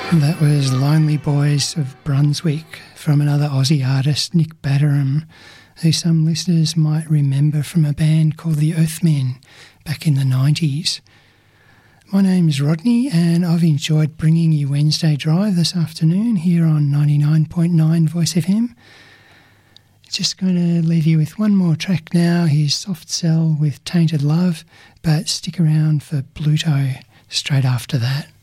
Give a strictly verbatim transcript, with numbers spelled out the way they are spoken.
That was Lonely Boys of Brunswick from another Aussie artist, Nick Batterham, who some listeners might remember from a band called the Earthmen back in the nineties. My name's Rodney and I've enjoyed bringing you Wednesday Drive this afternoon here on ninety-nine point nine Voice F M. Just going to leave you with one more track now. Here's Soft Cell with Tainted Love, but stick around for Bluto straight after that.